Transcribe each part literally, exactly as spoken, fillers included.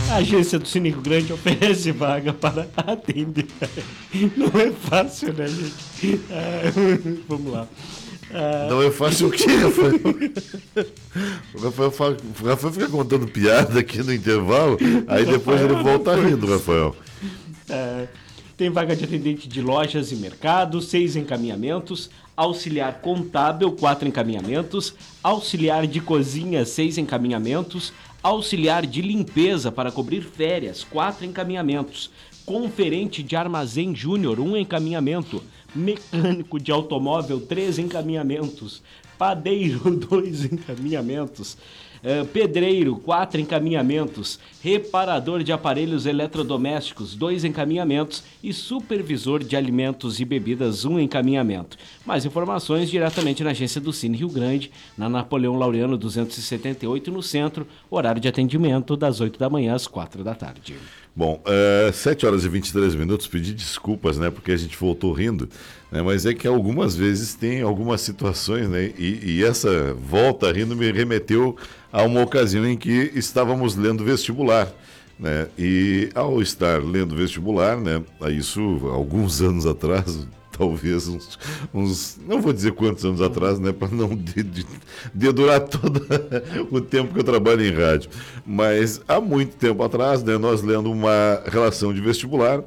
A agência do Cine Rio Grande oferece vaga para atender. Não é fácil, né, gente? Ah, vamos lá. Ah... Não é fácil o quê, Rafael? O Rafael, fala, o Rafael fica contando piada aqui no intervalo, aí depois ele volta rindo, Rafael. Ah, tem vaga de atendente de lojas e mercados, seis encaminhamentos, auxiliar contábil, quatro encaminhamentos, auxiliar de cozinha, seis encaminhamentos, auxiliar de limpeza para cobrir férias, quatro encaminhamentos, conferente de armazém júnior, um encaminhamento, mecânico de automóvel, três encaminhamentos, padeiro, dois encaminhamentos, uh, pedreiro, quatro encaminhamentos, reparador de aparelhos eletrodomésticos, dois encaminhamentos e supervisor de alimentos e bebidas, um encaminhamento. Mais informações diretamente na agência do Cine Rio Grande, na Napoleão Laureano duzentos e setenta e oito, no centro, horário de atendimento das oito da manhã às quatro da tarde. Bom, é, sete horas e vinte e três minutos, pedi desculpas, né, porque a gente voltou rindo, né, mas é que algumas vezes tem algumas situações, né, e, e essa volta rindo me remeteu a uma ocasião em que estávamos lendo vestibular, né, e ao estar lendo vestibular, né, isso alguns anos atrás, talvez uns, uns, não vou dizer quantos anos atrás, né, para não de, de, dedurar todo o tempo que eu trabalho em rádio, mas há muito tempo atrás, né, nós lendo uma relação de vestibular,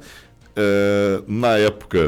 é, na época,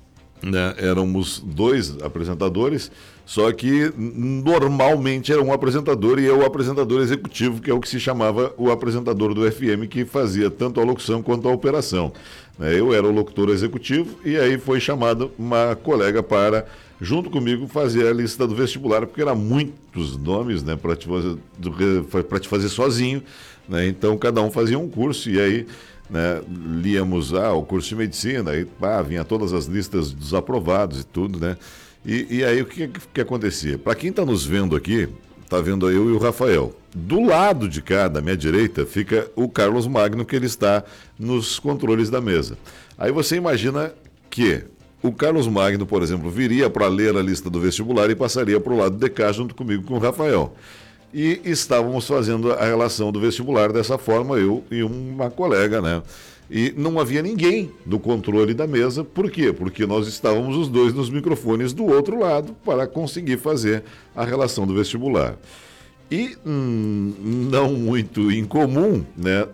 né, éramos dois apresentadores, só que normalmente era um apresentador e eu o apresentador executivo, que é o que se chamava o apresentador do F M, que fazia tanto a locução quanto a operação. Eu era o locutor executivo e aí foi chamada uma colega para, junto comigo, fazer a lista do vestibular, porque eram muitos nomes, né, para te fazer, para te fazer sozinho, né, então cada um fazia um curso e aí, né, líamos ah, o curso de medicina, aí ah, vinha todas as listas dos aprovados e tudo, né? E, e aí o que, que acontecia? Para quem está nos vendo aqui, está vendo eu e o Rafael. Do lado de cá, da minha direita, fica o Carlos Magno, que ele está nos controles da mesa. Aí você imagina que o Carlos Magno, por exemplo, viria para ler a lista do vestibular e passaria para o lado de cá junto comigo com o Rafael. E estávamos fazendo a relação do vestibular dessa forma, eu e uma colega, né? E não havia ninguém no controle da mesa. Por quê? Porque nós estávamos os dois nos microfones do outro lado para conseguir fazer a relação do vestibular. E hum, não muito incomum, né,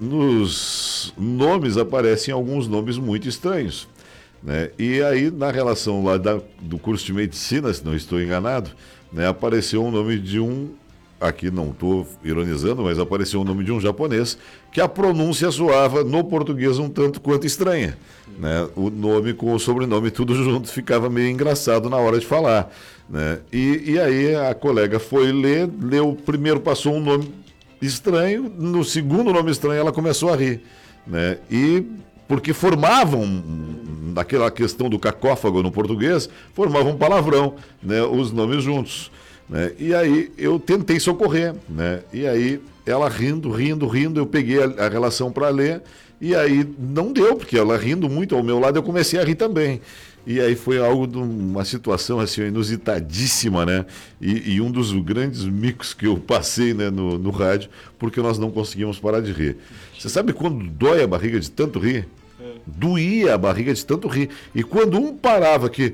nos nomes aparecem alguns nomes muito estranhos, né? E aí na relação lá da, do curso de medicina, se não estou enganado, né, apareceu o nome de um, aqui não estou ironizando, mas apareceu o nome de um japonês que a pronúncia soava no português um tanto quanto estranha, né? O nome com o sobrenome tudo junto ficava meio engraçado na hora de falar, né? E, e aí a colega foi ler, leu, primeiro passou um nome estranho, no segundo nome estranho ela começou a rir, né? E porque formavam, naquela questão do cacófago no português, formavam um palavrão, né, os nomes juntos. Né? E aí eu tentei socorrer, né? E aí ela rindo, rindo, rindo, eu peguei a, a relação para ler e aí não deu, porque ela rindo muito ao meu lado, eu comecei a rir também. E aí foi algo de uma situação assim, inusitadíssima, né? E, e um dos grandes micos que eu passei, né, no, no rádio, porque nós não conseguimos parar de rir. Você sabe quando dói a barriga de tanto rir? É. Doía a barriga de tanto rir. E quando um parava que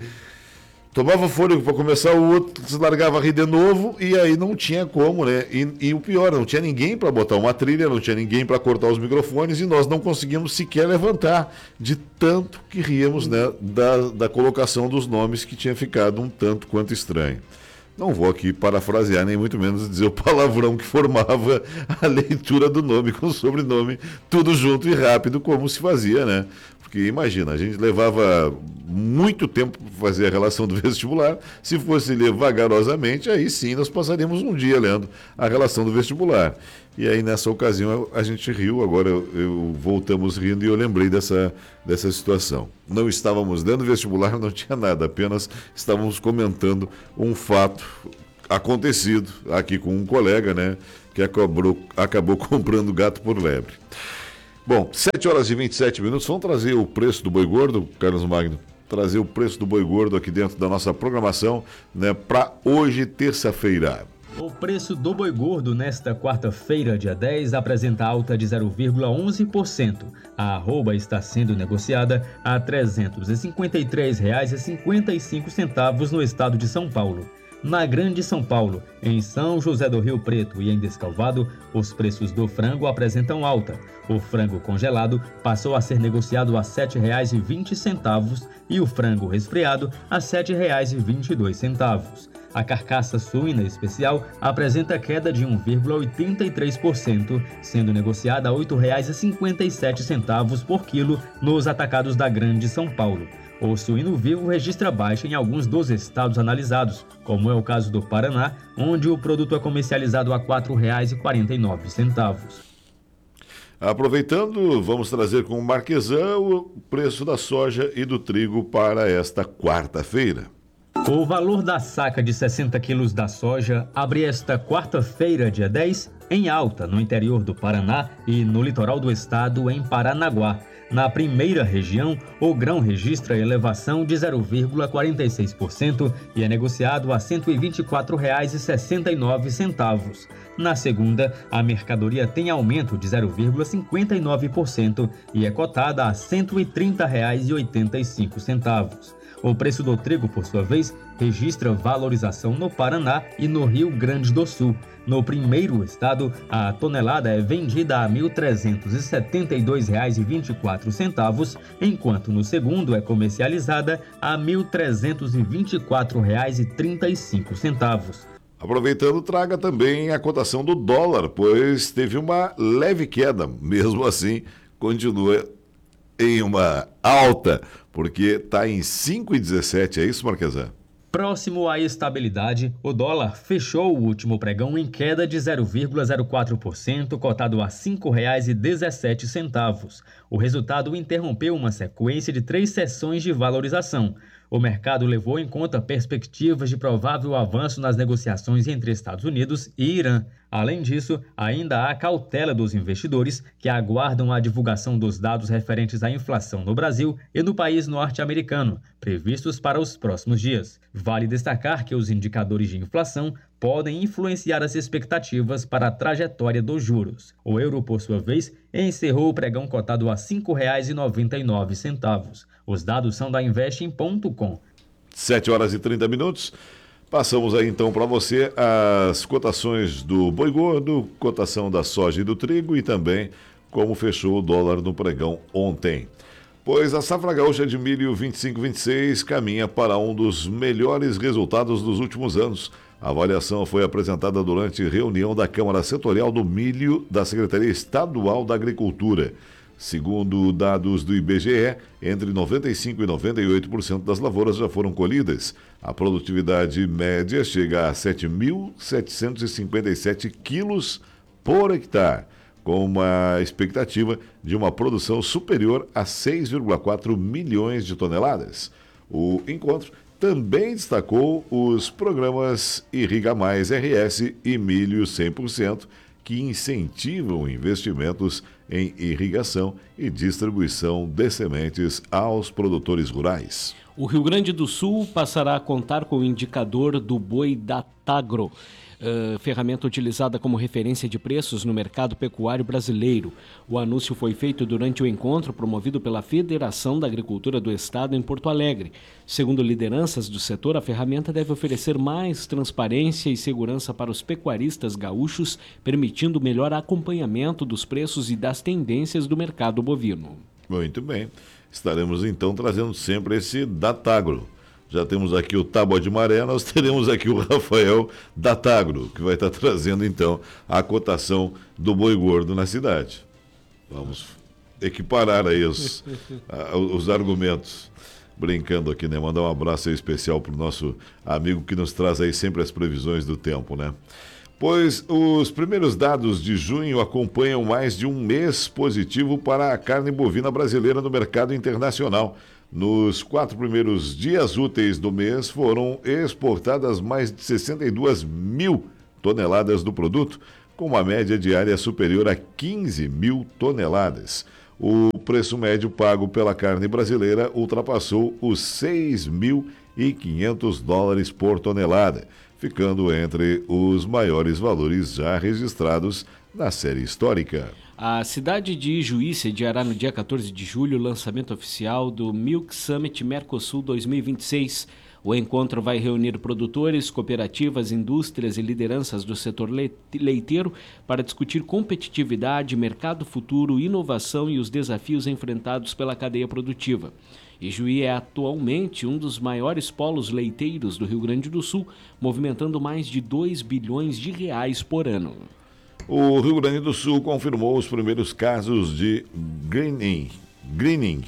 tomava fôlego para começar, o outro se largava a rir de novo e aí não tinha como, né? E, e o pior, não tinha ninguém para botar uma trilha, não tinha ninguém para cortar os microfones e nós não conseguimos sequer levantar de tanto que ríamos, né, da, da colocação dos nomes que tinha ficado um tanto quanto estranho. Não vou aqui parafrasear, nem muito menos dizer o palavrão que formava a leitura do nome com o sobrenome, tudo junto e rápido, como se fazia, né? Porque imagina, a gente levava muito tempo para fazer a relação do vestibular. Se fosse ler vagarosamente, aí sim nós passaríamos um dia lendo a relação do vestibular. E aí nessa ocasião a gente riu, agora eu, eu voltamos rindo e eu lembrei dessa, dessa situação. Não estávamos lendo vestibular, não tinha nada, apenas estávamos comentando um fato acontecido aqui com um colega, né, que acabou, acabou comprando gato por lebre. Bom, sete horas e vinte e sete minutos, vamos trazer o preço do boi gordo, Carlos Magno, trazer o preço do boi gordo aqui dentro da nossa programação, né, para hoje, terça-feira. O preço do boi gordo nesta quarta-feira, dia dez, apresenta alta de zero vírgula onze por cento. A arroba está sendo negociada a trezentos e cinquenta e três reais e cinquenta e cinco centavos no estado de São Paulo. Na Grande São Paulo, em São José do Rio Preto e em Descalvado, os preços do frango apresentam alta. O frango congelado passou a ser negociado a sete reais e vinte centavos e o frango resfriado a sete reais e vinte e dois centavos. A carcaça suína especial apresenta queda de um vírgula oitenta e três por cento, sendo negociada a oito reais e cinquenta e sete centavos por quilo nos atacados da Grande São Paulo. O suíno vivo registra baixa em alguns dos estados analisados, como é o caso do Paraná, onde o produto é comercializado a quatro reais e quarenta e nove centavos. Aproveitando, vamos trazer com o Marquesan o preço da soja e do trigo para esta quarta-feira. O valor da saca de sessenta quilos da soja abre esta quarta-feira, dia dez, em alta no interior do Paraná e no litoral do estado, em Paranaguá. Na primeira região, o grão registra elevação de zero vírgula quarenta e seis por cento e é negociado a cento e vinte e quatro reais e sessenta e nove centavos. Na segunda, a mercadoria tem aumento de zero vírgula cinquenta e nove por cento e é cotada a cento e trinta reais e oitenta e cinco centavos. O preço do trigo, por sua vez, registra valorização no Paraná e no Rio Grande do Sul. No primeiro estado, a tonelada é vendida a mil trezentos e setenta e dois reais e vinte e quatro centavos, enquanto no segundo é comercializada a mil trezentos e vinte e quatro reais e trinta e cinco centavos. Aproveitando, traga também a cotação do dólar, pois teve uma leve queda, mesmo assim continua em uma alta, porque está em cinco reais e dezessete centavos, é isso, Marquesan? Próximo à estabilidade, o dólar fechou o último pregão em queda de zero vírgula zero quatro por cento, cotado a cinco reais e dezessete centavos. O resultado interrompeu uma sequência de três sessões de valorização. O mercado levou em conta perspectivas de provável avanço nas negociações entre Estados Unidos e Irã. Além disso, ainda há cautela dos investidores que aguardam a divulgação dos dados referentes à inflação no Brasil e no país norte-americano, previstos para os próximos dias. Vale destacar que os indicadores de inflação podem influenciar as expectativas para a trajetória dos juros. O euro, por sua vez, encerrou o pregão cotado a cinco reais e noventa e nove centavos. Os dados são da investing ponto com. sete horas e trinta minutos. Passamos aí então para você as cotações do boi gordo, cotação da soja e do trigo e também como fechou o dólar no pregão ontem. Pois a safra gaúcha de milho vinte e cinco vinte e seis caminha para um dos melhores resultados dos últimos anos. A avaliação foi apresentada durante reunião da Câmara Setorial do Milho da Secretaria Estadual da Agricultura. Segundo dados do I B G E, entre noventa e cinco por cento e noventa e oito por cento das lavouras já foram colhidas. A produtividade média chega a sete mil setecentos e cinquenta e sete quilos por hectare, com uma expectativa de uma produção superior a seis vírgula quatro milhões de toneladas. O encontro também destacou os programas Irriga Mais R S e Milho cem por cento, que incentivam investimentos em irrigação e distribuição de sementes aos produtores rurais. O Rio Grande do Sul passará a contar com o indicador do boi Datagro, Uh, ferramenta utilizada como referência de preços no mercado pecuário brasileiro. O anúncio foi feito durante o encontro promovido pela Federação da Agricultura do Estado em Porto Alegre. Segundo lideranças do setor, a ferramenta deve oferecer mais transparência e segurança para os pecuaristas gaúchos, permitindo melhor acompanhamento dos preços e das tendências do mercado bovino. Muito bem. Estaremos então trazendo sempre esse Datagro. Já temos aqui o Tábua de Maré, nós teremos aqui o Rafael Datagro, que vai estar trazendo então a cotação do boi gordo na cidade. Vamos equiparar aí os, os argumentos. Brincando aqui, né? Mandar um abraço aí especial para o nosso amigo que nos traz aí sempre as previsões do tempo, né? Pois os primeiros dados de junho acompanham mais de um mês positivo para a carne bovina brasileira no mercado internacional. Nos quatro primeiros dias úteis do mês foram exportadas mais de sessenta e duas mil toneladas do produto, com uma média diária superior a quinze mil toneladas. O preço médio pago pela carne brasileira ultrapassou os seis mil e quinhentos dólares por tonelada, ficando entre os maiores valores já registrados na série histórica. A cidade de Ijuí sediará no dia quatorze de julho o lançamento oficial do Milk Summit Mercosul dois mil e vinte e seis. O encontro vai reunir produtores, cooperativas, indústrias e lideranças do setor leiteiro para discutir competitividade, mercado futuro, inovação e os desafios enfrentados pela cadeia produtiva. Ijuí é atualmente um dos maiores polos leiteiros do Rio Grande do Sul, movimentando mais de dois bilhões de reais por ano. O Rio Grande do Sul confirmou os primeiros casos de greening, greening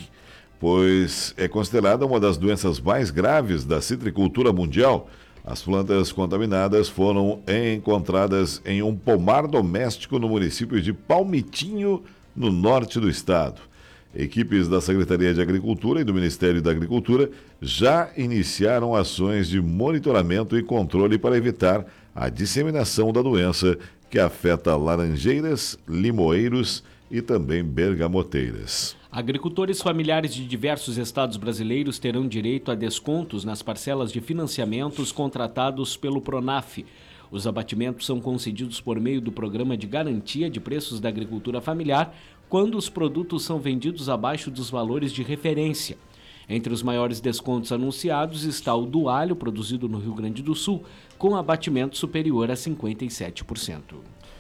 pois é considerada uma das doenças mais graves da citricultura mundial. As plantas contaminadas foram encontradas em um pomar doméstico no município de Palmitinho, no norte do estado. Equipes da Secretaria de Agricultura e do Ministério da Agricultura já iniciaram ações de monitoramento e controle para evitar a disseminação da doença que afeta laranjeiras, limoeiros e também bergamoteiras. Agricultores familiares de diversos estados brasileiros terão direito a descontos nas parcelas de financiamentos contratados pelo Pronaf. Os abatimentos são concedidos por meio do Programa de Garantia de Preços da Agricultura Familiar quando os produtos são vendidos abaixo dos valores de referência. Entre os maiores descontos anunciados está o do alho, produzido no Rio Grande do Sul, com abatimento superior a cinquenta e sete por cento.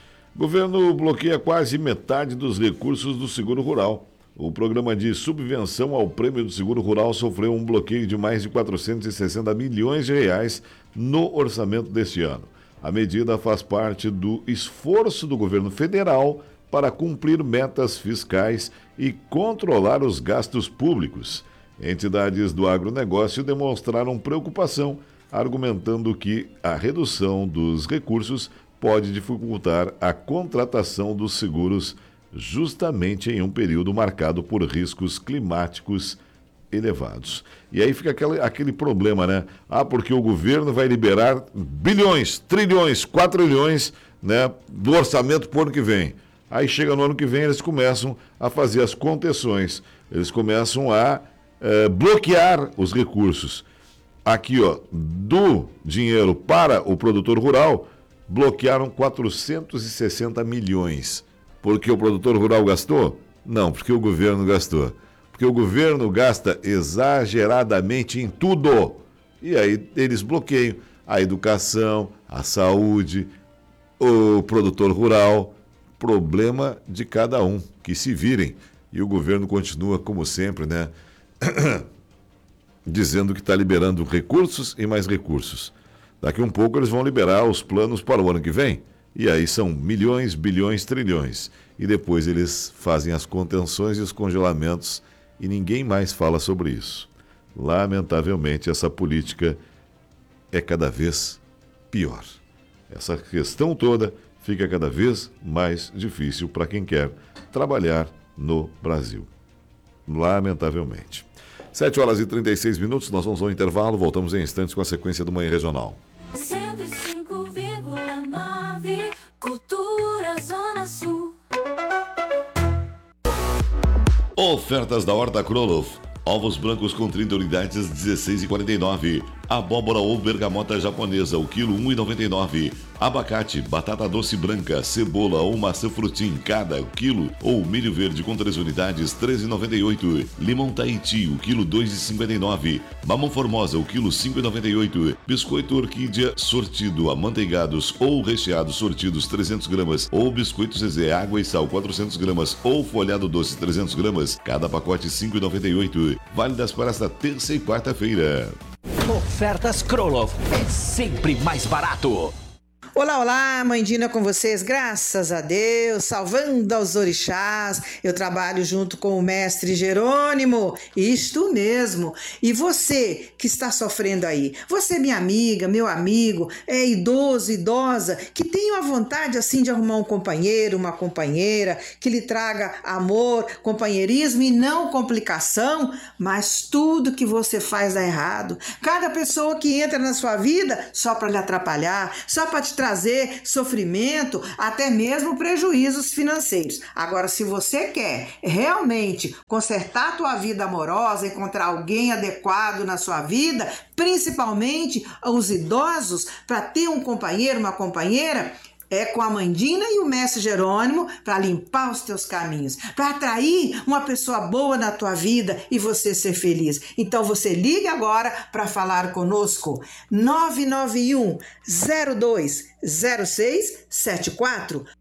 O governo bloqueia quase metade dos recursos do seguro rural. O programa de subvenção ao prêmio do seguro rural sofreu um bloqueio de mais de quatrocentos e sessenta milhões de reais no orçamento deste ano. A medida faz parte do esforço do governo federal para cumprir metas fiscais e controlar os gastos públicos. Entidades do agronegócio demonstraram preocupação, argumentando que a redução dos recursos pode dificultar a contratação dos seguros justamente em um período marcado por riscos climáticos elevados. E aí fica aquele, aquele problema, né? Ah, porque o governo vai liberar bilhões, trilhões, quatrilhões, né, do orçamento para o ano que vem. Aí chega no ano que vem, eles começam a fazer as contenções, eles começam a eh, bloquear os recursos. Aqui, ó, do dinheiro para o produtor rural, bloquearam quatrocentos e sessenta milhões. Porque o produtor rural gastou? Não, porque o governo gastou. Porque o governo gasta exageradamente em tudo. E aí eles bloqueiam a educação, a saúde, o produtor rural. Problema de cada um, que se virem. E o governo continua, como sempre, né? dizendo que está liberando recursos e mais recursos. Daqui um pouco eles vão liberar os planos para o ano que vem. E aí são milhões, bilhões, trilhões. E depois eles fazem as contenções e os congelamentos e ninguém mais fala sobre isso. Lamentavelmente, essa política é cada vez pior. Essa questão toda fica cada vez mais difícil para quem quer trabalhar no Brasil. Lamentavelmente. sete horas e trinta e seis minutos, nós vamos ao intervalo, voltamos em instantes com a sequência do Manhã Regional. cento e cinco vírgula nove Cultura Zona Sul. Ofertas da Horta Kroloff. Ovos brancos com trinta unidades, dezesseis reais e quarenta e nove centavos. Abóbora ou bergamota japonesa, o quilo um real e noventa e nove centavos. Abacate, batata doce branca, cebola ou maçã frutim, cada quilo. Ou milho verde com três unidades, treze reais e noventa e oito centavos. Limão Tahiti, o quilo dois reais e cinquenta e nove centavos. Mamão Formosa, o quilo cinco reais e noventa e oito centavos. Biscoito Orquídea sortido, amanteigados ou recheados sortidos, trezentas gramas. Ou biscoito Zezé, água e sal, quatrocentas gramas. Ou folhado doce, trezentas gramas. Cada pacote cinco reais e noventa e oito centavos. Válidas para esta terça e quarta-feira. Ofertas Kroloff é sempre mais barato. Olá, olá, Mãe Dina com vocês, graças a Deus, salvando aos orixás. Eu trabalho junto com o mestre Jerônimo, isto mesmo. E você que está sofrendo aí, você minha amiga, meu amigo, é idoso, idosa, que tem uma vontade assim de arrumar um companheiro, uma companheira, que lhe traga amor, companheirismo e não complicação, mas tudo que você faz dá errado. Cada pessoa que entra na sua vida só para lhe atrapalhar, só para te trazer trazer sofrimento, até mesmo prejuízos financeiros. Agora, se você quer realmente consertar a tua vida amorosa, encontrar alguém adequado na sua vida, principalmente os idosos, para ter um companheiro, uma companheira, é com a Mandina e o mestre Jerônimo para limpar os teus caminhos, para atrair uma pessoa boa na tua vida e você ser feliz. Então você liga agora para falar conosco. nove nove um, zero dois zero seis sete quatro